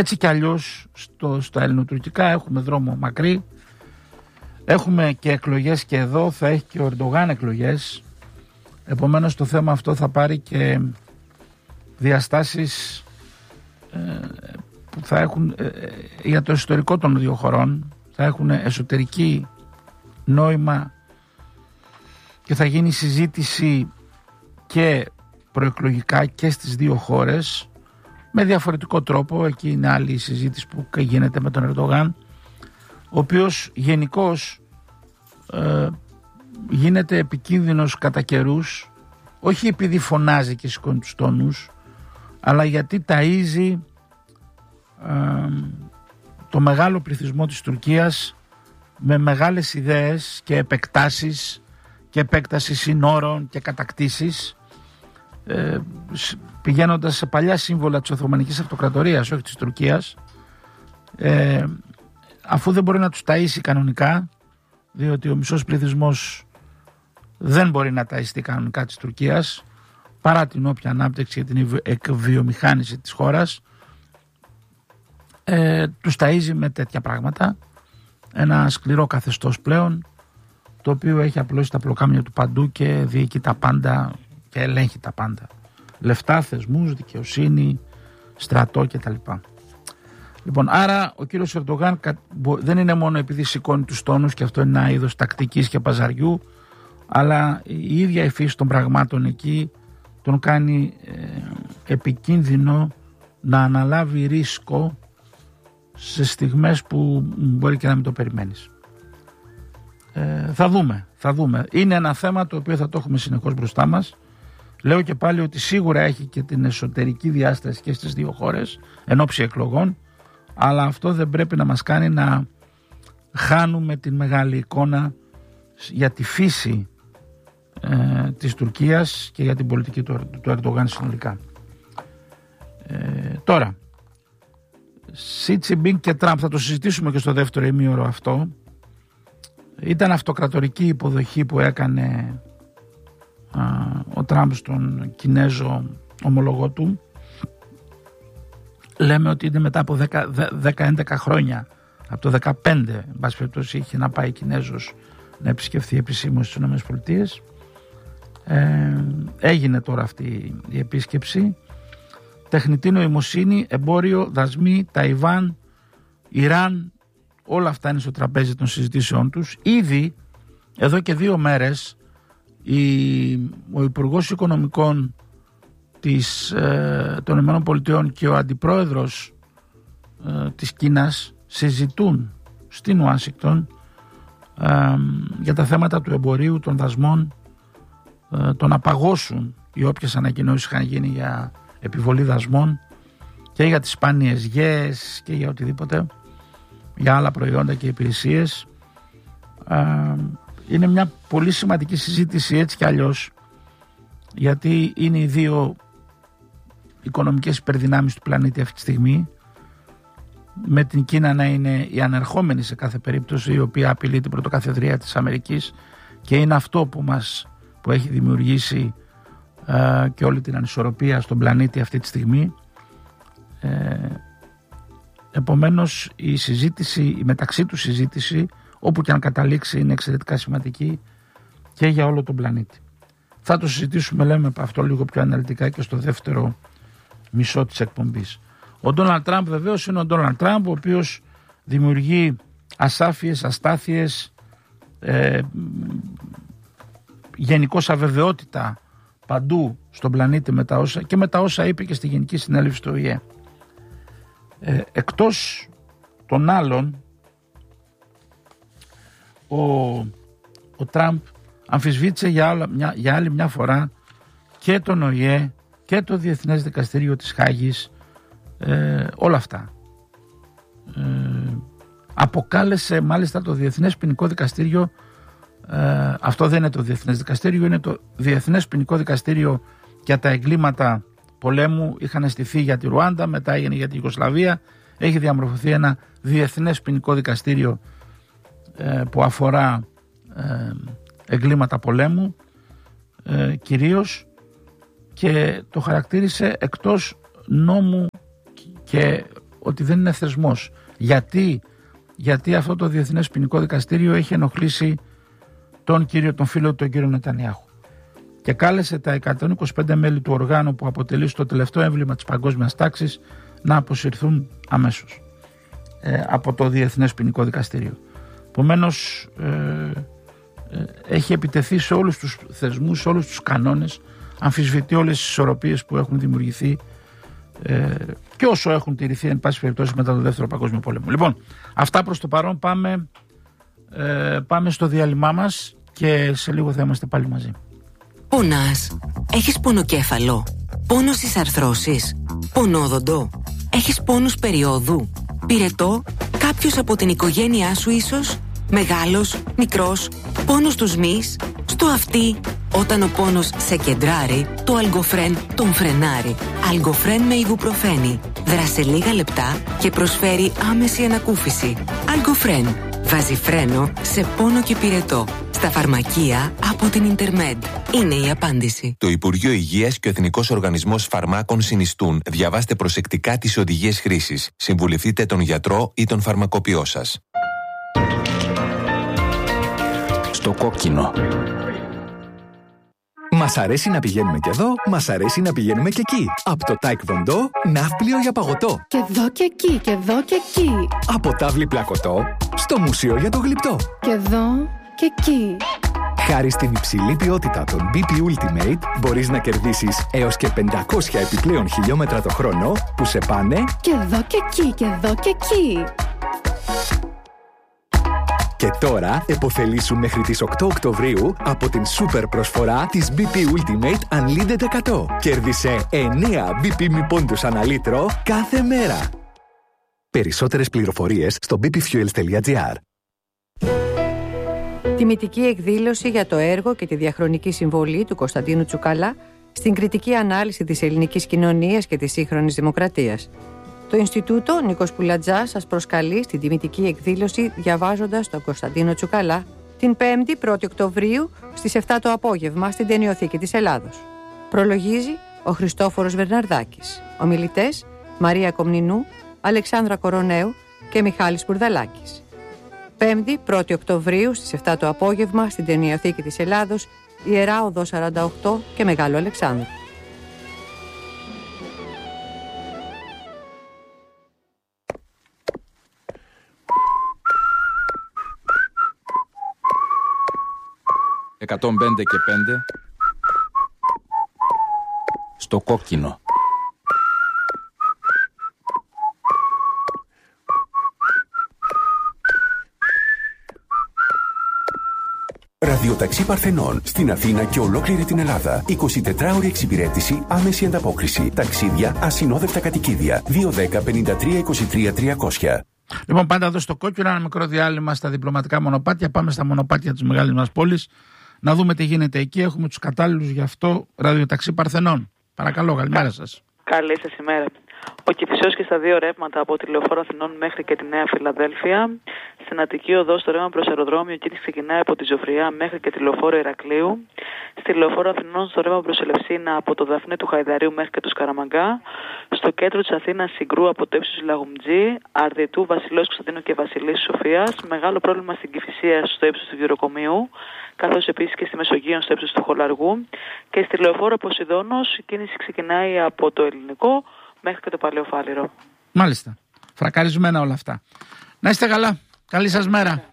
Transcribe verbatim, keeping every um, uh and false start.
Έτσι κι αλλιώς στο, στα ελληνοτουρκικά έχουμε δρόμο μακρύ. Έχουμε και εκλογές και εδώ, θα έχει και ο Ερντογάν εκλογές. Επομένως το θέμα αυτό θα πάρει και διαστάσεις ε, που θα έχουν ε, για το ιστορικό των δύο χωρών, θα έχουν εσωτερική νόημα και θα γίνει συζήτηση και προεκλογικά και στις δύο χώρες με διαφορετικό τρόπο. Εκεί είναι άλλη η συζήτηση που γίνεται με τον Ερντογάν, ο οποίος γενικώς ε, γίνεται επικίνδυνος κατά καιρούς, όχι επειδή φωνάζει και σηκώνει τους τόνους, αλλά γιατί ταΐζει ε, το μεγάλο πληθυσμό της Τουρκίας με μεγάλες ιδέες και επεκτάσεις και επέκταση συνόρων και κατακτήσεις, ε, πηγαίνοντας σε παλιά σύμβολα της Οθωμανικής Αυτοκρατορίας, όχι της Τουρκίας, ε, αφού δεν μπορεί να τους ταΐσει κανονικά, διότι ο μισός πληθυσμός δεν μπορεί να ταΐστεί κανονικά της Τουρκίας, παρά την όποια ανάπτυξη και την εκβιομηχάνηση της χώρας, ε, τους ταΐζει με τέτοια πράγματα. Ένα σκληρό καθεστώς πλέον, το οποίο έχει απλώσει τα πλοκάμια του παντού και διοικεί τα πάντα και ελέγχει τα πάντα. Λεφτά, θεσμούς, δικαιοσύνη, στρατό κτλ. Λοιπόν, άρα ο κύριος Ερντογάν δεν είναι μόνο επειδή σηκώνει τους τόνους, και αυτό είναι ένα είδος τακτικής και παζαριού, αλλά η ίδια η φύση των πραγμάτων εκεί τον κάνει ε, επικίνδυνο να αναλάβει ρίσκο σε στιγμές που μπορεί και να μην το περιμένεις. Ε, θα δούμε, θα δούμε. Είναι ένα θέμα το οποίο θα το έχουμε συνεχώς μπροστά μας. Λέω και πάλι ότι σίγουρα έχει και την εσωτερική διάσταση και στις δύο χώρες εν ώψη εκλογών, αλλά αυτό δεν πρέπει να μας κάνει να χάνουμε την μεγάλη εικόνα για τη φύση ε, της Τουρκίας και για την πολιτική του, του Ερντογάν συνολικά. Ε, τώρα, Σι Τζινπίνγκ και Τραμπ, θα το συζητήσουμε και στο δεύτερο ημίωρο αυτό. Ήταν αυτοκρατορική υποδοχή που έκανε α, ο Τραμπ στον Κινέζο ομολογό του. Λέμε ότι είναι μετά από δέκα έντεκα χρόνια, από το δεκαπέντε, εν πάση περιπτώσει, είχε να πάει Κινέζος να επισκεφθεί επισήμως στις ΗΠΑ. Ε, έγινε τώρα αυτή η επίσκεψη. Τεχνητή νοημοσύνη, εμπόριο, δασμοί, Ταϊβάν, Ιράν, όλα αυτά είναι στο τραπέζι των συζητήσεών τους. Ήδη εδώ και δύο μέρες η, ο Υπουργός Οικονομικών της, ε, των ΗΠΑ και ο Αντιπρόεδρος ε, της Κίνας συζητούν στην Ουάσιγκτον ε, για τα θέματα του εμπορίου, των δασμών, ε, το να παγώσουν οι όποιες ανακοινώσεις είχαν γίνει για επιβολή δασμών και για τις σπάνιες γέες και για οτιδήποτε, για άλλα προϊόντα και υπηρεσίες. Ε, είναι μια πολύ σημαντική συζήτηση έτσι κι αλλιώς, γιατί είναι οι δύο οικονομικές υπερδυνάμεις του πλανήτη αυτή τη στιγμή, με την Κίνα να είναι η ανερχόμενη σε κάθε περίπτωση, η οποία απειλεί την πρωτοκαθεδρία της Αμερικής, και είναι αυτό που μας που έχει δημιουργήσει ε, και όλη την ανισορροπία στον πλανήτη αυτή τη στιγμή. Ε, επομένως η συζήτηση, η μεταξύ του συζήτηση, όπου και αν καταλήξει, είναι εξαιρετικά σημαντική και για όλο τον πλανήτη. Θα το συζητήσουμε, λέμε, αυτό λίγο πιο αναλυτικά και στο δεύτερο μισό της εκπομπής. Ο Ντόναλντ Τραμπ βεβαίως είναι ο Ντόναλντ Τραμπ, ο οποίος δημιουργεί ασάφειες, αστάθειες, ε, γενικώς αβεβαιότητα παντού στον πλανήτη με τα όσα, και με τα όσα είπε και στη Γενική Συνέλευση του Ο Η Ε. Ε, εκτός των άλλων, ο, ο Τραμπ αμφισβήτησε για, άλλα, μια, για άλλη μια φορά και τον Ο Η Ε και το Διεθνές Δικαστήριο της Χάγης, ε, όλα αυτά. Ε, αποκάλεσε μάλιστα το Διεθνές Ποινικό Δικαστήριο, ε, αυτό δεν είναι το Διεθνές Δικαστήριο, είναι το Διεθνές Ποινικό Δικαστήριο για τα εγκλήματα πολέμου. Είχαν στηθεί για τη Ρουάντα, μετά έγινε για τη Ιουγκοσλαβία. Έχει διαμορφωθεί ένα Διεθνές Ποινικό Δικαστήριο ε, που αφορά ε, εγκλήματα πολέμου ε, κυρίως, και το χαρακτήρισε εκτός νόμου και ότι δεν είναι θεσμός. Γιατί, γιατί αυτό το Διεθνές Ποινικό Δικαστήριο έχει ενοχλήσει τον κύριο, τον φίλο του, τον κύριο Νετανιάχου. Και κάλεσε τα εκατόν είκοσι πέντε μέλη του οργάνου που αποτελεί στο τελευταίο έμβλημα της παγκόσμιας τάξης να αποσυρθούν αμέσως ε, από το Διεθνές Ποινικό Δικαστήριο. Επομένως, ε, ε, έχει επιτεθεί σε όλους τους θεσμούς, σε όλους τους κανόνες, αμφισβητεί όλες τις ισορροπίες που έχουν δημιουργηθεί ε, και όσο έχουν τηρηθεί εν πάση περιπτώσει μετά το Δεύτερο Παγκόσμιο Πόλεμο. Λοιπόν, αυτά προς το παρόν. Πάμε, ε, πάμε στο διάλειμμά μας και σε λίγο θα είμαστε πάλι μαζί. Πονάς? Έχεις πονοκέφαλο? Πόνο στις αρθρώσεις? Πονόδοντο? Έχεις πόνους περιόδου? Πυρετό? Κάποιος από την οικογένειά σου ίσως? Μεγάλος? Μικρός? Πόνος στους μυς? Στο αυτί? Όταν ο πόνος σε κεντράρει, το Αλγκοφρέν τον φρενάρει. Αλγκοφρέν με ιβουπροφένη. Δράσε λίγα λεπτά και προσφέρει άμεση ανακούφιση. Αλγκοφρέν. Βάζει φρένο σε πόνο και πυρετό. Στα φαρμακεία από την Ιντερμέντ. Είναι η απάντηση. Το Υπουργείο Υγείας και ο Εθνικός Οργανισμός Φαρμάκων συνιστούν. Διαβάστε προσεκτικά τις οδηγίες χρήσης. Συμβουλευτείτε τον γιατρό ή τον φαρμακοποιό σας. Στο κόκκινο. Μας αρέσει να πηγαίνουμε και εδώ, μας αρέσει να πηγαίνουμε και εκεί. Από το Taekwondo, ναύπλιο για παγωτό. Και εδώ και εκεί, και εδώ και εκεί. Από τάβλη πλακωτό, στο μουσείο για το γλυπτό. Και εδώ και εκεί. Χάρη στην υψηλή ποιότητα των μπι πι Ultimate, μπορείς να κερδίσεις έως και πεντακόσια επιπλέον χιλιόμετρα το χρόνο που σε πάνε και εδώ και εκεί, και εδώ και εκεί. Και τώρα επωφελήσου μέχρι τις οκτώ Οκτωβρίου από την σούπερ προσφορά της μπι πι Ultimate Unlimited εκατό. Κέρδισε εννέα μπι πι μη πόντους ανά λίτρο κάθε μέρα. Περισσότερες πληροφορίες στο μπι πι fuels τελεία τζι άρ. Τιμητική εκδήλωση για το έργο και τη διαχρονική συμβολή του Κωνσταντίνου Τσουκαλά στην κριτική ανάλυση της ελληνικής κοινωνίας και της σύγχρονης δημοκρατίας. Το Ινστιτούτο Νίκος Πουλατζάς σας προσκαλεί στην τιμητική εκδήλωση διαβάζοντας τον Κωνσταντίνο Τσουκαλά την πέμπτη πρώτη Οκτωβρίου στις επτά το απόγευμα στην Ταινιοθήκη της Ελλάδος. Προλογίζει ο Χριστόφορος Βερναρδάκης. Ομιλητές Μαρία Κομνηνού, Αλεξάνδρα Κοροναίου και Μιχάλης Μπουρδαλάκης. πέμπτη πρώτη Οκτωβρίου στις επτά το απόγευμα στην Ταινιοθήκη της Ελλάδος, Ιερά Οδό σαράντα οκτώ και Μεγάλο Αλεξάνδρου. εκατόν πέντε και πέντε στο κόκκινο. Ραδιοταξί Παρθενών στην Αθήνα και ολόκληρη την Ελλάδα. εικοσιτετράωρη εξυπηρέτηση, άμεση ανταπόκριση. Ταξίδια, ασυνόδευτα κατοικίδια. δύο δέκα πενήντα τρία είκοσι τρία τριακόσια. Λοιπόν, πάντα εδώ στο κόκκινο, ένα μικρό διάλειμμα στα διπλωματικά μονοπάτια. Πάμε στα μονοπάτια της μεγάλης μας πόλης να δούμε τι γίνεται εκεί. Έχουμε τους κατάλληλους γι' αυτό. Ραδιοταξί Παρθενών. Παρακαλώ, καλημέρα σας. Καλή σας ημέρα. Ο Κηφισός και στα δύο ρεύματα από τη Λεωφόρο Αθηνών μέχρι και τη Νέα Φιλαδέλφια. Στην Αττική Οδό στο ρεύμα προς αεροδρόμιο, εκεί ξεκινάει από τη Ζωφριά μέχρι και τη Λεωφόρο Ηρακλείου. Στη Λεωφόρο Αθηνών στο ρεύμα προς Ελευσίνα από το Δαφνί του Χαϊδαρίου μέχρι και του Σκαραμαγκά. Στο κέντρο της Αθήνας Συγκρού από το ύψος Λαγουμτζή, Αρδιτού, Βασιλέως Κωνσταντίνου και Βασιλής Σοφίας. Μεγάλο πρόβλημα στην Κηφισία στο ύψος του Γεροκομείου, καθώς επίσης και στη Μεσογείο στο ύψος του Χολαργού. Και στη Λεωφόρο Ποσειδώνος η κίνηση ξεκινάει από το Ελληνικό μέχρι και το Παλαιοφάλιρο. Μάλιστα. Φρακαρισμένα όλα αυτά. Να είστε καλά. Καλή σας μέρα.